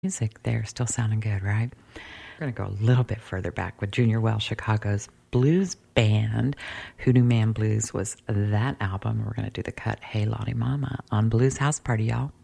music there. Still sounding good, right? We're going to go a little bit further back with Junior Wells, Chicago's blues band. Hoodoo Man Blues was that album. We're going to do the cut Hey Lottie Mama on Blues House Party, y'all.